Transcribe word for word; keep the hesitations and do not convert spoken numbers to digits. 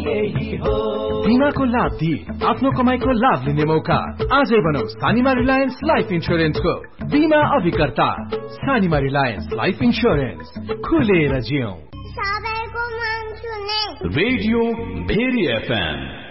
यही हो। बिमाको लाभ दिई आफ्नो कमाईको लाभ लिने मौका। आजै बनाऊ सानीमा रिलायन्स लाइफ इन्स्योरेन्सको बिमा अभिकर्ता। सानीमा रिलायन्स लाइफ इन्स्योरेन्स, खुलेर जियौं। सबैको मन सुने रेडियो भेरी एफएम।